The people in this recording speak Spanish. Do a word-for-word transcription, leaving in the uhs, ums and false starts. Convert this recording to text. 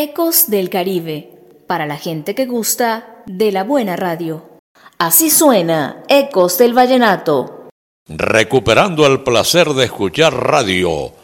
Ecos del Caribe, para la gente que gusta de la buena radio. Así suena Ecos del Vallenato. Recuperando el placer de escuchar radio